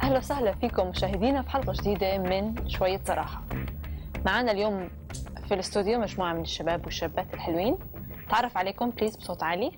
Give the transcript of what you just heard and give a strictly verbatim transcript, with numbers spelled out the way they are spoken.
أهلا وسهلا فيكم مشاهدينا في حلقة جديدة من شوية صراحة. معنا اليوم في الاستوديو مجموعة من الشباب والشابات الحلوين. تعرف عليكم بليز بصوت عالي.